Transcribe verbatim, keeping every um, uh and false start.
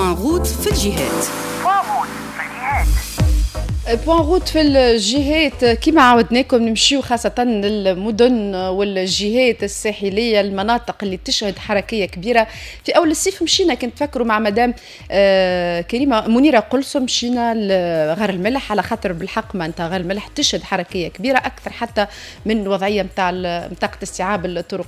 بوان غوت في الجهات. بوان غوت في الجهات كما عودناكم نمشيو خاصة للمدن والجهات الساحلية، المناطق اللي تشهد حركية كبيرة. في أول الصيف مشينا كنت تفكروا مع مدام آه كريمة منيرة قلصم، مشينا لغار الملح على خاطر بالحق معناتها غار الملح تشهد حركية كبيرة أكثر حتى من وضعية متاع منطقة استيعاب الطرق